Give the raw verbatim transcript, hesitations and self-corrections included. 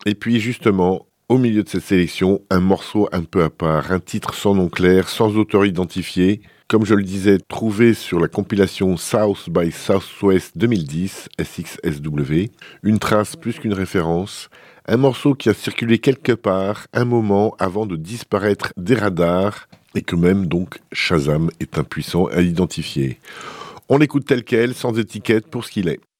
Et puis justement, au milieu de cette sélection, un morceau un peu à part, un titre sans nom clair, sans auteur identifié, comme je le disais, trouvé sur la compilation South by Southwest deux mille dix, S X S W, une trace plus qu'une référence, un morceau qui a circulé quelque part un moment avant de disparaître des radars et que même donc Shazam est impuissant à identifier. On l'écoute tel quel, sans étiquette, pour ce qu'il est.